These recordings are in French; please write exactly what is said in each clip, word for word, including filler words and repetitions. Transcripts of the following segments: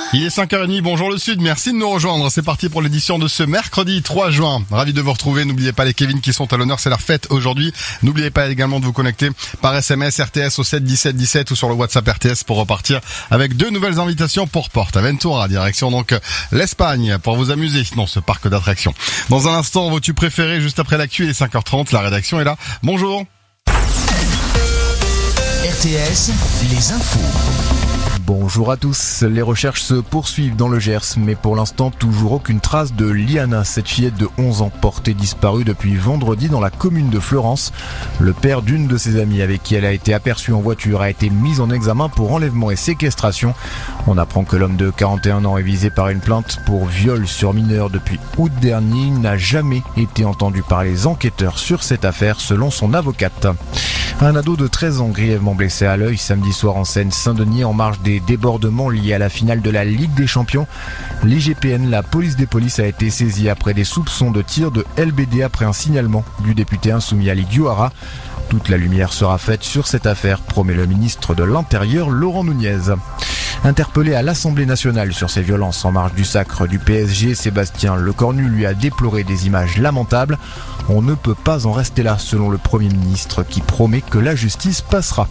Il est cinq heures trente, bonjour le Sud, merci de nous rejoindre. C'est parti pour l'édition de ce mercredi trois juin. Ravi de vous retrouver, n'oubliez pas les Kevin qui sont à l'honneur, c'est leur fête aujourd'hui. N'oubliez pas également de vous connecter par S M S R T S au sept dix-sept dix-sept ou sur le WhatsApp R T S pour repartir avec deux nouvelles invitations pour Portaventura, direction donc l'Espagne pour vous amuser dans ce parc d'attractions. Dans un instant, vos tubes préférés juste après l'actu, il est cinq heures trente, la rédaction est là. Bonjour. R T S, les infos. Bonjour à tous, les recherches se poursuivent dans le Gers, mais pour l'instant toujours aucune trace de Liana, cette fillette de onze ans portée disparue depuis vendredi dans la commune de Fleurance. Le père d'une de ses amies avec qui elle a été aperçue en voiture a été mis en examen pour enlèvement et séquestration. On apprend que l'homme de quarante et un ans est visé par une plainte pour viol sur mineur depuis août dernier. Il n'a jamais été entendu par les enquêteurs sur cette affaire selon son avocate. Un ado de treize ans grièvement blessé à l'œil samedi soir en Seine-Saint-Denis en marge des débordements liés à la finale de la Ligue des Champions. L'I G P N, la police des polices, a été saisie après des soupçons de tir de L B D après un signalement du député insoumis Ali Diouara. Toute la lumière sera faite sur cette affaire, promet le ministre de l'Intérieur Laurent Nunez. Interpellé à l'Assemblée nationale sur ces violences en marge du sacre du P S G, Sébastien Lecornu lui a déploré des images lamentables. On ne peut pas en rester là, selon le Premier ministre, qui promet que la justice passera.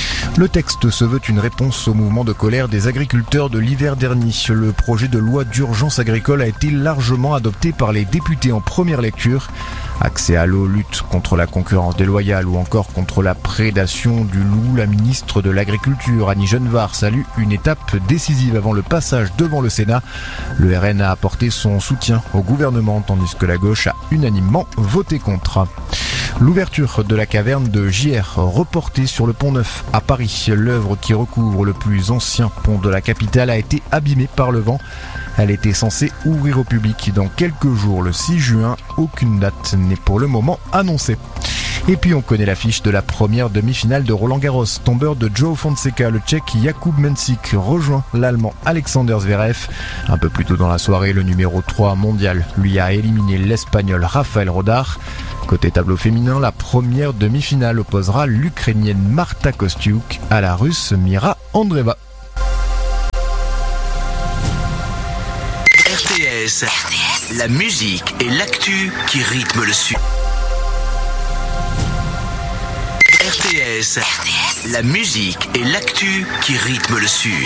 Le texte se veut une réponse au mouvement de colère des agriculteurs de l'hiver dernier. Le projet de loi d'urgence agricole a été largement adopté par les députés en première lecture. Accès à l'eau, lutte contre la concurrence déloyale ou encore contre la prédation du loup, la ministre de l'Agriculture, Annie Genevard, salue une étape décisive avant le passage devant le Sénat. Le R N a apporté son soutien au gouvernement, tandis que la gauche a unanimement voté contre. L'ouverture de la caverne de J R, reportée sur le Pont Neuf à Paris. L'œuvre qui recouvre le plus ancien pont de la capitale a été abîmée par le vent. Elle était censée ouvrir au public dans quelques jours, le six juin. Aucune date n'est pour le moment annoncée. Et puis on connaît l'affiche de la première demi-finale de Roland Garros. Tombeur de Joe Fonseca, le Tchèque Jakub Mensik rejoint l'Allemand Alexander Zverev. Un peu plus tôt dans la soirée, le numéro trois mondial lui a éliminé l'Espagnol Rafael Rodar. Côté tableau féminin, la première demi-finale opposera l'Ukrainienne Marta Kostyuk à la Russe Mira Andreeva. R T S, la musique et l'actu qui rythment le Sud. R T S, la musique et l'actu qui rythment le Sud.